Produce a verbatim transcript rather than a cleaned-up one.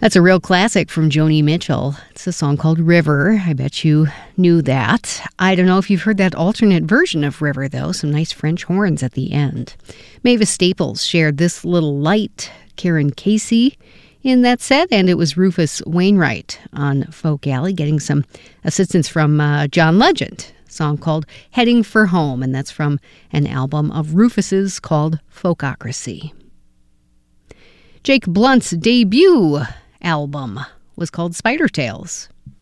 That's a real classic from Joni Mitchell. It's a song called River. I bet you knew that. I don't know if you've heard that alternate version of River, though. Some nice French horns at the end. Mavis Staples shared This Little Light, Karen Casey in that set, and it was Rufus Wainwright on Folk Alley getting some assistance from uh, John Legend. A song called Heading for Home, and that's from an album of Rufus's called Folkocracy. Jake Blunt's debut album was called Spider Tales.